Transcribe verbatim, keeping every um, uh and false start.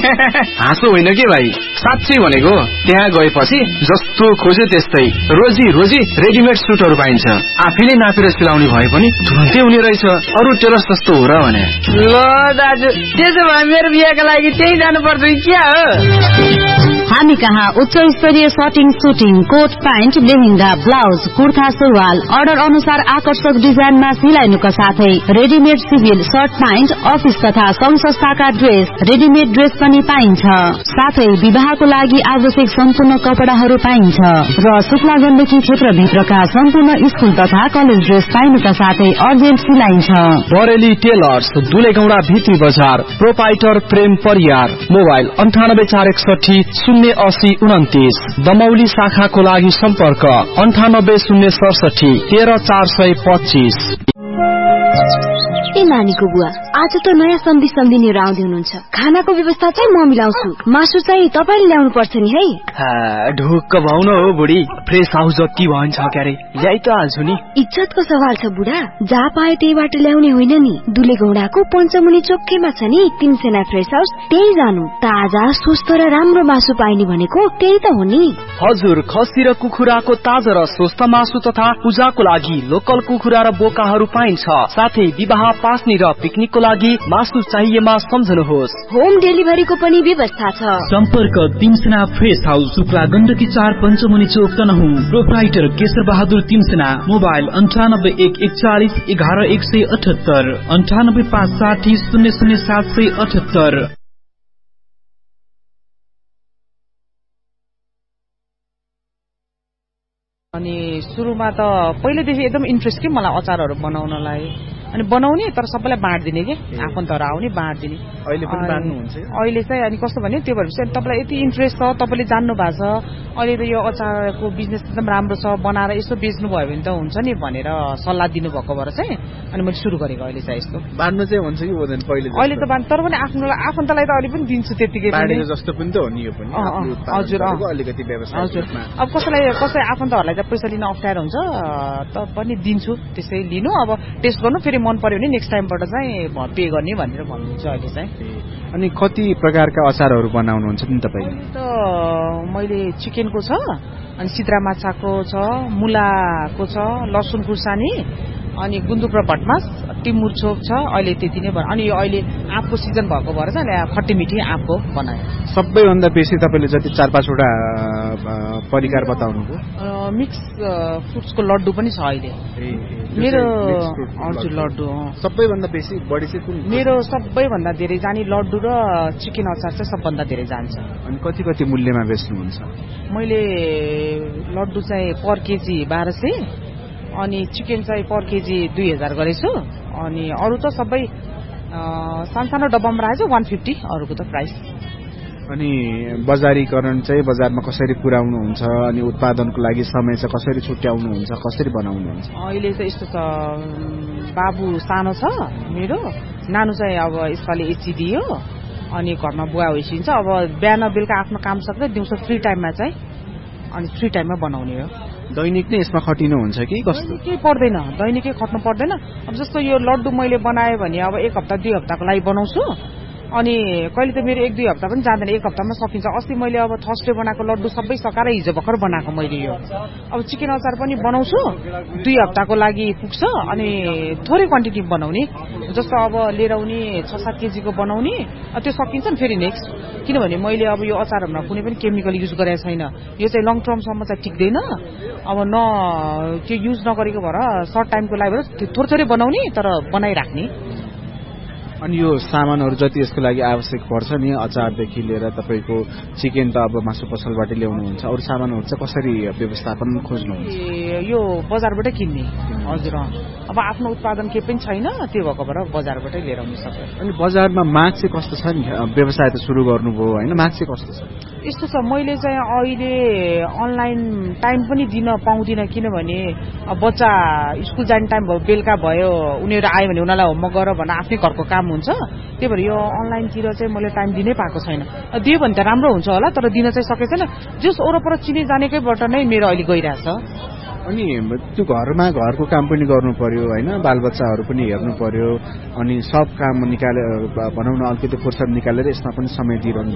हाँसो होइन के भाइ, साँच्चै भनेको। त्यहाँ गएपछि जस्तो खोज्यो त्यस्तै रोजी रोजी रेडिमेड सुटहरू पाइन्छ। आफैले नापेर सिलाउने भए पनि तुरन्तै हुने रहेछ। अरू टेलर्स जस्तो हो र भने। ल दाजु, त्यसो भए मेरो बिहाको लागि त्यही जानुपर्छ क्या हो। हामी कहाँ उच्च स्तरीय सटिङ, shooting, coat pant, lehenga, blouse, kurta, सुरुवाल अर्डर अनुसार आकर्षक डिजाइनमा सिलाइनुका साथै readymade civil short pant, office तथा संघ संस्थाका ड्रेस, रेडिमेड ड्रेस पनि पाइन्छ। साथै विवाहको लागि आवश्यक सम्पूर्ण कपडाहरू पाइन्छ र शुक्ला गण्डकी क्षेत्रभित्रका सम्पूर्ण स्कूल तथा कलेज ड्रेस पाइनुका साथै अर्जेन्ट सिलाइन्छ। बरेली टेलर्स, दुलेगौडा भित्री बजार, प्रोपाइटर प्रेम परियार। मोबाइल अन्ठानब्बे चार एकसठी शून्य असी उन्तिस। दमौली शाखाको लागि सम्पर्क अन्ठानब्बे शून्य सडसठी तेह्र चार सय पच्चीस। ए नानीको बुवा, आज त नयाँ सम्धि सम्धिनीहरू आउँदै हुनुहुन्छ। खानाको व्यवस्था चाहिँ म मिलाउँछु, मासु चाहिँ तपाईँले ल्याउनु पर्छ नि है। ढुक्क भाउन हो बुढी, फ्रेस हाउस जति भन्छ क्यारे ल्याइ त हाल्छु नि। इज्जतको सवाल छ बुढा, जहाँ पाए त्यहीबाट ल्याउने होइन नि। दुलेगौडाको पञ्चमुनि चोकैमा छ नि तीन सेना फ्रेस हाउस, त्यही जानु। ताजा स्वस्थ र राम्रो मासु पाइने भनेको त्यही त हो नि। हजुर, खसी र कुखुराको ताजा र स्वस्थ मासु तथा पूजाको लागि लोकल कुखुरा र बोकाहरू पाइन्छ। साथै विवाह, पास्नी र पिकनिकको लागि मासु चाहिएमा सम्झनुहोस्। होम डेलिभरीको पनि व्यवस्था छ। सम्पर्क तिमसेना फ्रेस हाउस, शुक्ला गण्डकी चार, पञ्चमुनि चोक, तनहुँ। प्रोप्राइटर केशर बहादुर तिमसेना। मोबाइल अन्ठानब्बे एक एकचालिस एघार एक सय अठहत्तर, अन्ठानब्बे पाँच साठी शून्य शून्य सात सय अठहत्तर। अनि सुरुमा त पहिलेदेखि एकदम इन्ट्रेस्ट के मलाई अचारहरू बनाउनलाई। अनि बनाउने तर सबैलाई बाँड्दिने के, आफन्तहरू आउने बाँड्दिने। अहिले पनि बाँड्नुहुन्छ? अहिले चाहिँ अनि कस्तो भने त्यो भएर चाहिँ तपाईँलाई यति इन्ट्रेस्ट छ, तपाईँले जान्नु भएको छ, अहिले त यो अचारको बिजनेस एकदम राम्रो छ, बनाएर यसो बेच्नु भयो भने त हुन्छ नि भनेर सल्लाह दिनुभएको भएर चाहिँ अनि मैले सुरु गरेको। अहिले चाहिँ यस्तो बाँड्नु चाहिँ हुन्छ कि हुँदैन? पहिले अहिले त बाँड्नु, तर पनि आफ्नो आफन्तलाई त अहिले पनि दिन्छु त्यतिकै पनि जस्तो पनि त हो नि यो पनि। हजुर अलिकति व्यवसाय। हजुर, अब कसैलाई कसै आफन्तहरूलाई त पैसा लिन अप्ठ्यारो हुन्छ त पनि दिन्छु, त्यसै लिनु। अब टेस्ट गर्नु, फेरि मन पर्यो भने नेक्स्ट टाइमबाट चाहिँ पे गर्ने भनेर भन्नुहुन्छ अहिले चाहिँ। अनि कति प्रकारका अचारहरू बनाउनुहुन्छ नि तपाईँले? त मैले चिकनको छ, अनि सिद्रा माछाको छ, मुलाको छ, लसुन खुर्सानी, अनि गुन्द्रुक र भटमास, टिमुर छोप छ। अहिले त्यति नै भयो। अनि अहिले आँपको सिजन भएको भएर चाहिँ खट्टी मिठी आँपको बनाएँ। सबैभन्दा बेसी तपाईँले जति चार पाँचवटा परिकार बताउनुभयो। मिक्स फ्रुट्सको लड्डु पनि छ अहिले मेरो। हजुर, लड्डु सबैभन्दा बेसी बढी चाहिँ कुन? मेरो सबैभन्दा धेरै जाने लड्डु र चिकन अचार चाहिँ सबभन्दा धेरै जान्छ। अनि कति कति मूल्यमा बेच्नुहुन्छ? मैले लड्डु चाहिँ पर केजी बाह्र सय, अनि चिकन चाहिँ पर केजी दुई हजार गरेछु। अनि अरू त सबै सानो डब्बामा राखेको वान फिफ्टी अरूको त प्राइस। अनि बजारीकरण चाहिँ बजारमा कसरी पुर्याउनुहुन्छ? अनि उत्पादनको लागि समय चाहिँ कसरी छुट्याउनुहुन्छ, कसरी बनाउनुहुन्छ? अहिले चाहिँ यस्तो छ, बाबु सानो छ मेरो, नानु चाहिँ अब यसपालि एचसी दियो, अनि घरमा बुवा होइसिन्छ। अब बिहान बेलुका आफ्नो काम सक्दै दिउँसो फ्री टाइममा चाहिँ अनि फ्री टाइममा बनाउने हो। दैनिक नै यसमा खटिनु हुन्छ कि कस्तो? केही पर्दैन, दैनिकै खट्नु पर्दैन। अब जस्तो यो लड्डु मैले बनाएँ भने अब एक हप्ता दुई हप्ताको लागि बनाउँछु, अनि कहिले त मेरो एक दुई हप्ता पनि जाँदैन, एक हप्तामा सकिन्छ। अस्ति मैले अब थर्सडे बनाएको लड्डु सबै सकाएर हिजो भर्खर बनाएको मैले यो। अब चिकन अचार पनि बनाउँछु, दुई हप्ताको लागि पुग्छ। अनि थोरै क्वान्टिटी बनाउने, जस्तो अब लिएर आउने छ सात केजीको बनाउने, त्यो सकिन्छ नि फेरि नेक्स्ट। किनभने मैले अब यो अचारहरूमा कुनै पनि केमिकल युज गरेको छैन, यो चाहिँ लङ टर्मसम्म चाहिँ टिक्दैन। अब न त्यो युज नगरेको भएर सर्ट टाइमको लागि भएर थोरै थोरै बनाउने, तर बनाइराख्ने। अनि यो सामानहरू जति यसको लागि आवश्यक पर्छ नि, अचारदेखि लिएर तपाईँको चिकन त अब मासु पसलबाटै ल्याउनुहुन्छ, अरू सामानहरू चाहिँ कसरी व्यवस्थापन खोज्नुहुन्छ? यो बजारबाटै किन्ने। हजुर, अब आफ्नो उत्पादन केही पनि छैन, त्यो भएको भएर बजारबाटै लिएर आउनु सक्छ। अनि बजारमा माग चाहिँ कस्तो छ नि? व्यवसाय त सुरु गर्नुभयो होइन, माग चाहिँ कस्तो छ? यस्तो छ, मैले चाहिँ अहिले अनलाइन टाइम पनि दिन पाउँदिनँ, किनभने बच्चा स्कुल जाने टाइम भयो, बेलुका भयो, उनीहरू आयो भने उनीहरूलाई होमवर्क गर भनेर आफ्नै घरको काम हुन्छ। त्यही भएर यो अनलाइनतिर चाहिँ मैले टाइम दिनै पाएको छैन। दियो भने त राम्रो हुन्छ होला, तर दिन चाहिँ सकेको छैन। जस वरपर चिने जानेकैबाट नै मेरो अहिले गइरहेछ। अनि त्यो घरमा घरको काम पनि गर्नु पर्यो होइन, बालबच्चाहरू पनि हेर्नु पर्यो, अनि सब काम निकालेर भनौँ न अलिकति फुर्सद निकालेर यसमा पनि समय दिइरहनु